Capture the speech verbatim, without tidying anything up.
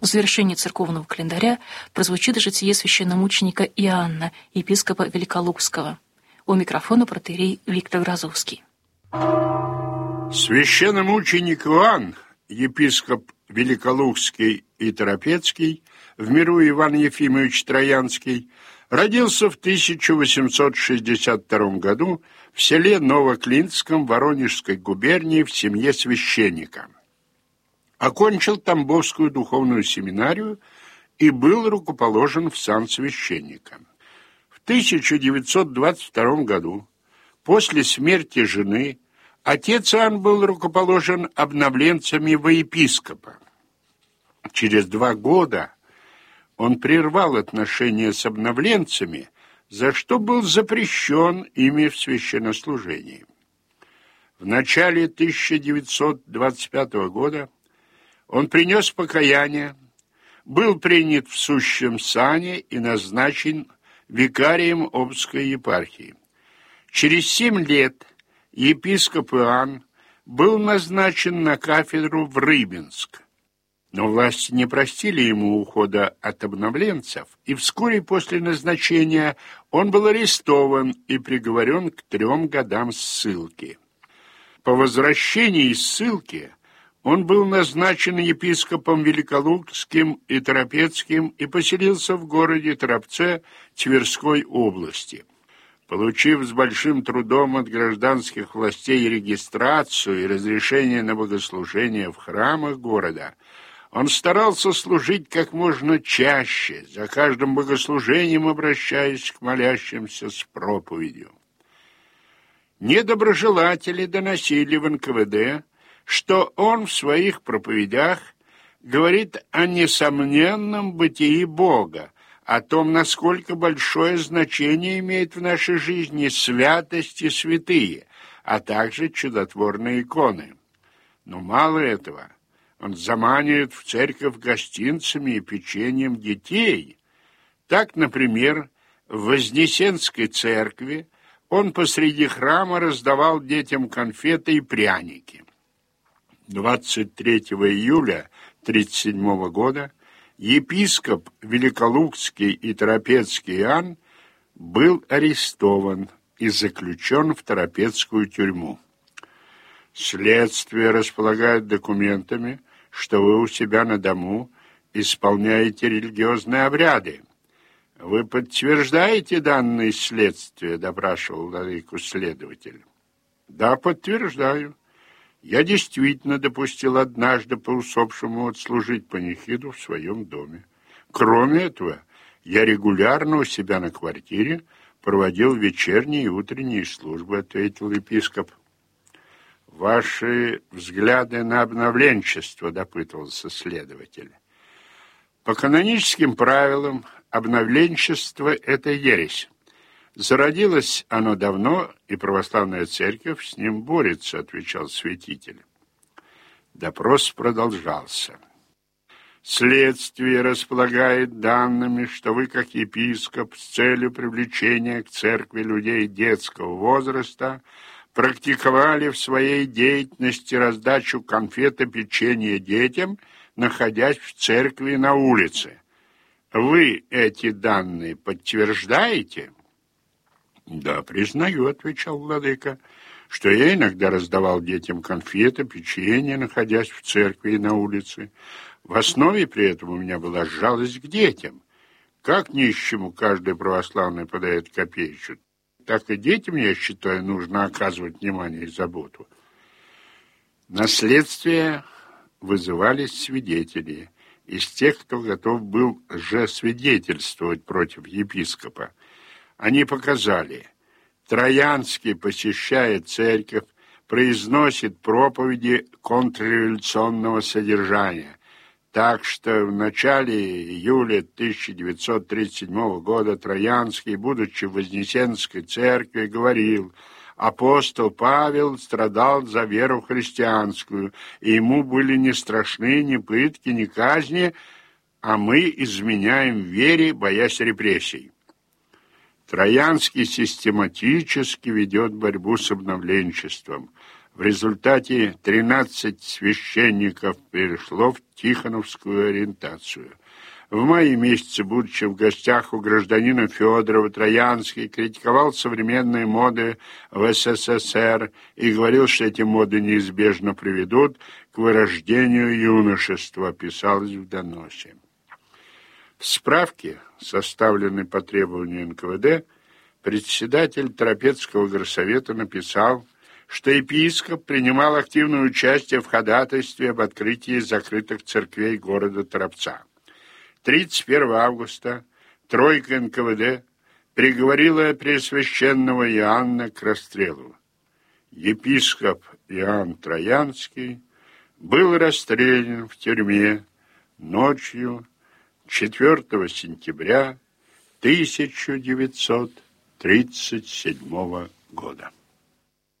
В завершении церковного календаря прозвучит житие священномученика Иоанна, епископа Великолукского. У микрофона протоиерей Виктор Грозовский. Священномученик Иоанн, епископ Великолукский и Торопецкий, в миру Иван Ефимович Троянский, родился в тысяча восемьсот шестьдесят втором году в селе Новоклинском Воронежской губернии в семье священника. Окончил Тамбовскую духовную семинарию и был рукоположен в сан священника. В тысяча девятьсот двадцать втором году, после смерти жены, отец Иоанн был рукоположен обновленцами во епископа. Через два года он прервал отношения с обновленцами, за что был запрещен ими в священнослужении. В начале тысяча девятьсот двадцать пятого года он принес покаяние, был принят в сущем сане и назначен викарием Обской епархии. Через семь лет епископ Иоанн был назначен на кафедру в Рыбинск, но власти не простили ему ухода от обновленцев, и вскоре после назначения он был арестован и приговорен к трем годам ссылки. По возвращении из ссылки он был назначен епископом Великолукским и Торопецким и поселился в городе Торопце Тверской области. Получив с большим трудом от гражданских властей регистрацию и разрешение на богослужение в храмах города, он старался служить как можно чаще, за каждым богослужением обращаясь к молящимся с проповедью. Недоброжелатели доносили в эн ка вэ дэ, что он в своих проповедях говорит о несомненном бытии Бога, о том, насколько большое значение имеет в нашей жизни святость и святые, а также чудотворные иконы. Но мало этого, он заманивает в церковь гостинцами и печеньем детей. Так, например, в Вознесенской церкви он посреди храма раздавал детям конфеты и пряники. двадцать третьего июля тысяча девятьсот тридцать седьмого года епископ Великолукский и Торопецкий Иоанн был арестован и заключен в Торопецкую тюрьму. Следствие располагает документами, что вы у себя на дому исполняете религиозные обряды. Вы подтверждаете данные следствия, допрашивал владыку следователь. Да, подтверждаю. Я действительно допустил однажды по усопшему отслужить панихиду в своем доме. Кроме этого, я регулярно у себя на квартире проводил вечерние и утренние службы, ответил епископ. Ваши взгляды на обновленчество, допытывался следователь. По каноническим правилам, обновленчество – это ересь. Зародилось оно давно, и православная церковь с ним борется, отвечал святитель. Допрос продолжался. Следствие располагает данными, что вы, как епископ, с целью привлечения к церкви людей детского возраста, практиковали в своей деятельности раздачу конфет и печенья детям, находясь в церкви на улице. Вы эти данные подтверждаете? Да, признаю, отвечал владыка, что я иногда раздавал детям конфеты, печенье, находясь в церкви и на улице. В основе при этом у меня была жалость к детям. Как нищему каждый православный подает копеечку, так и детям, я считаю, нужно оказывать внимание и заботу. На следствие вызывались свидетели из тех, кто готов был же свидетельствовать против епископа. Они показали, Троянский посещает церковь, произносит проповеди контрреволюционного содержания. Так что в начале июля тысяча девятьсот тридцать седьмого года Троянский, будучи в Вознесенской церкви, говорил: «Апостол Павел страдал за веру христианскую, и ему были не страшны ни пытки, ни казни, а мы изменяем вере, боясь репрессий». Троянский систематически ведет борьбу с обновленчеством. В В результате тринадцать священников перешло в тихоновскую ориентацию. В мае месяце, будучи в гостях у гражданина Федорова, Троянский критиковал современные моды в СССР и говорил, что эти моды неизбежно приведут к вырождению юношества, писалось в доносе. В справке, составленной по требованию эн ка вэ дэ, председатель Торопецкого горсовета написал, что епископ принимал активное участие в ходатайстве об открытии закрытых церквей города Торопца. тридцать первого августа тройка эн ка вэ дэ приговорила Преосвященного Иоанна к расстрелу. Епископ Иоанн Троянский был расстрелян в тюрьме ночью четвёртого сентября тысяча девятьсот тридцать седьмого года.